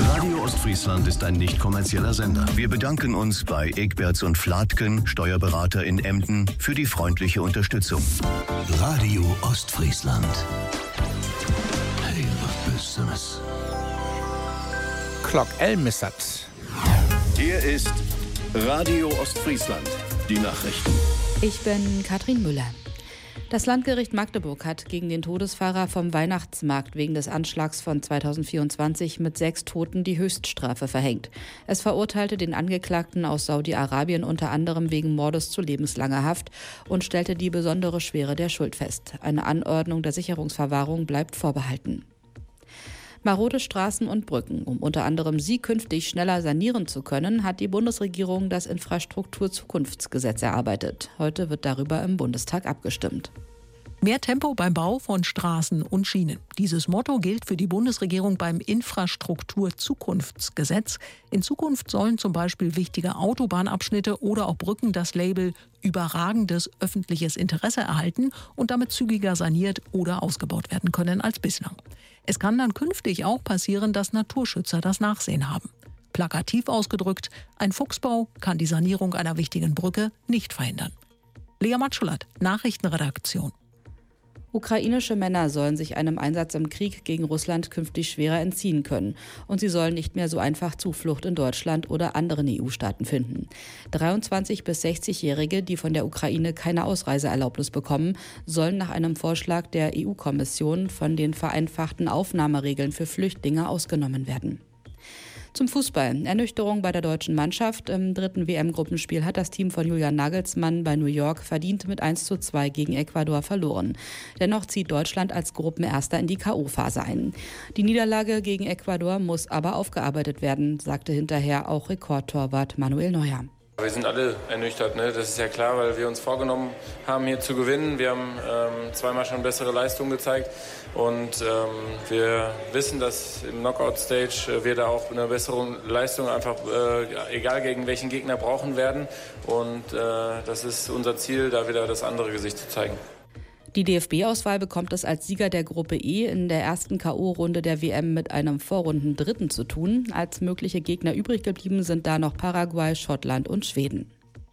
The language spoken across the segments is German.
Radio Ostfriesland ist ein nicht kommerzieller Sender. Wir bedanken uns bei Egberts und Flatken, Steuerberater in Emden, für die freundliche Unterstützung. Radio Ostfriesland. Hey, was bist du das? Clock Elmissat. Hier ist Radio Ostfriesland. Die Nachrichten. Ich bin Katrin Müller. Das Landgericht Magdeburg hat gegen den Todesfahrer vom Weihnachtsmarkt wegen des Anschlags von 2024 mit 6 Toten die Höchststrafe verhängt. Es verurteilte den Angeklagten aus Saudi-Arabien unter anderem wegen Mordes zu lebenslanger Haft und stellte die besondere Schwere der Schuld fest. Eine Anordnung der Sicherungsverwahrung bleibt vorbehalten. Marode Straßen und Brücken. Um unter anderem sie künftig schneller sanieren zu können, hat die Bundesregierung das Infrastrukturzukunftsgesetz erarbeitet. Heute wird darüber im Bundestag abgestimmt. Mehr Tempo beim Bau von Straßen und Schienen. Dieses Motto gilt für die Bundesregierung beim Infrastrukturzukunftsgesetz. In Zukunft sollen zum Beispiel wichtige Autobahnabschnitte oder auch Brücken das Label überragendes öffentliches Interesse erhalten und damit zügiger saniert oder ausgebaut werden können als bislang. Es kann dann künftig auch passieren, dass Naturschützer das Nachsehen haben. Plakativ ausgedrückt, ein Fuchsbau kann die Sanierung einer wichtigen Brücke nicht verhindern. Lea Matschulat, Nachrichtenredaktion. Ukrainische Männer sollen sich einem Einsatz im Krieg gegen Russland künftig schwerer entziehen können. Und sie sollen nicht mehr so einfach Zuflucht in Deutschland oder anderen EU-Staaten finden. 23- bis 60-Jährige, die von der Ukraine keine Ausreiseerlaubnis bekommen, sollen nach einem Vorschlag der EU-Kommission von den vereinfachten Aufnahmeregeln für Flüchtlinge ausgenommen werden. Zum Fußball. Ernüchterung bei der deutschen Mannschaft. Im 3. WM-Gruppenspiel hat das Team von Julian Nagelsmann bei New York verdient mit 1:2 gegen Ecuador verloren. Dennoch zieht Deutschland als Gruppenerster in die K.O.-Phase ein. Die Niederlage gegen Ecuador muss aber aufgearbeitet werden, sagte hinterher auch Rekordtorwart Manuel Neuer. Wir sind alle ernüchtert, ne? Das ist ja klar, weil wir uns vorgenommen haben, hier zu gewinnen. Wir haben zweimal schon bessere Leistungen gezeigt und wir wissen, dass im Knockout-Stage wir da auch eine bessere Leistung einfach, egal gegen welchen Gegner, brauchen werden. Und das ist unser Ziel, da wieder das andere Gesicht zu zeigen. Die DFB-Auswahl bekommt es als Sieger der Gruppe E in der ersten K.O.-Runde der WM mit einem Vorrundendritten zu tun. Als mögliche Gegner übrig geblieben sind da noch Paraguay, Schottland und Schweden.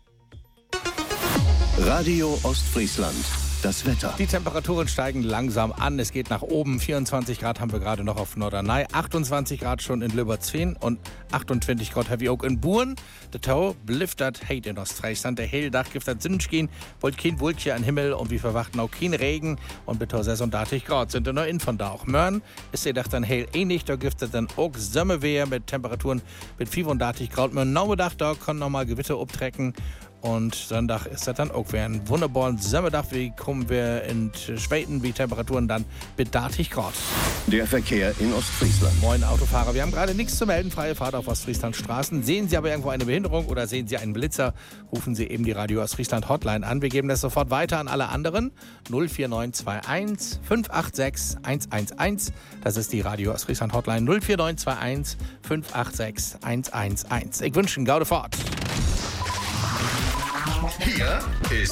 Radio Ostfriesland. Das Wetter. Die Temperaturen steigen langsam an. Es geht nach oben. 24 Grad haben wir gerade noch auf Norderney, 28 Grad schon in Lüberzween und 28 Grad haben wir auch in Buren. Der Tau bliftert heit in Ostfriesland. Der Heldach gibt das Sonnenschein, wollt kein Wolkchen am Himmel und wir verwachten auch kein Regen. Und bis 36 Grad sind noch in von da auch Mörn. Ist der Dach dann hell ähnlich, da gibt es dann auch Sommerwehr mit Temperaturen mit 35 Grad. Mit Nachmittag, da kann nochmal Gewitter abtrecken. Und Sonntag ist das dann auch wieder ein wunderbarer Sommertag. Wie kommen wir in Schweden, wie Temperaturen dann mit 30 Grad. Der Verkehr in Ostfriesland. Moin Autofahrer, wir haben gerade nichts zu melden. Freie Fahrt auf Ostfriesland Straßen. Sehen Sie aber irgendwo eine Behinderung oder sehen Sie einen Blitzer, rufen Sie eben die Radio Ostfriesland Hotline an. Wir geben das sofort weiter an alle anderen. 04921 586 111. Das ist die Radio Ostfriesland Hotline 04921 586 111. Ich wünsche Ihnen gute Fahrt. Hier ist